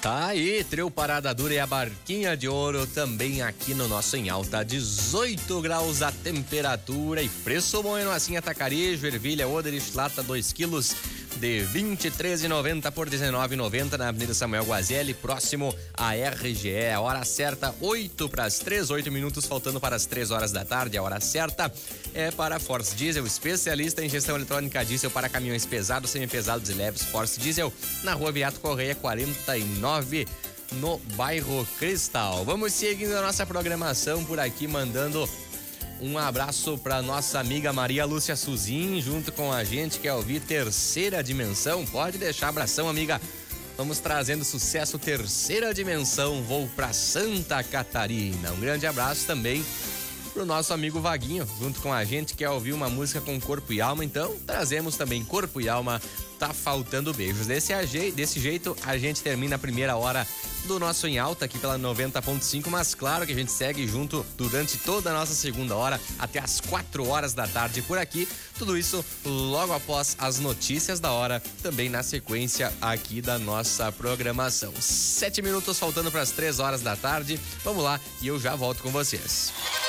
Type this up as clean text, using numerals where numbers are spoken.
Tá aí, Trio Parada Dura e a Barquinha de Ouro também aqui no nosso Em Alta. 18 graus a temperatura e preço bueno assim, atacarejo, ervilha, Oderich, lata 2 quilos de 23,90 por 19,90 na Avenida Samuel Guazelli, próximo à RGE. A hora certa, 8 para as 3, 8 minutos faltando para as 3 horas da tarde. A hora certa é para Force Diesel, especialista em gestão eletrônica diesel para caminhões pesados, semipesados e leves. Force Diesel, na Rua Beato Correia 49, no bairro Cristal. Vamos seguindo a nossa programação por aqui, mandando um abraço para nossa amiga Maria Lúcia Suzin, junto com a gente, quer ouvir Terceira Dimensão. Pode deixar, abração, amiga. Vamos trazendo sucesso, Terceira Dimensão, vou para Santa Catarina. Um grande abraço também pro nosso amigo Vaguinho, junto com a gente, quer ouvir uma música com corpo e alma. Então trazemos também Corpo e Alma, Tá Faltando Beijos. Desse jeito a gente termina a primeira hora do nosso Em Alta aqui pela 90.5, mas claro que a gente segue junto durante toda a nossa segunda hora até as 4 horas da tarde por aqui. Tudo isso logo após as notícias da hora, também na sequência aqui da nossa programação. 7 minutos faltando para as 3 horas da tarde. Vamos lá e eu já volto com vocês.